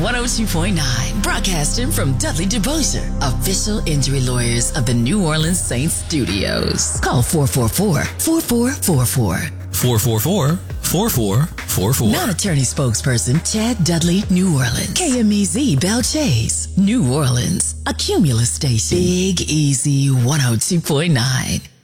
102.9, broadcasting from Dudley DeBosier, official injury lawyers of the New Orleans Saints Studios. Call 444-4444. 444-4444. Non-attorney spokesperson Chad Dudley, New Orleans. KMEZ Belle Chase, New Orleans. A Cumulus station. Big Easy 102.9.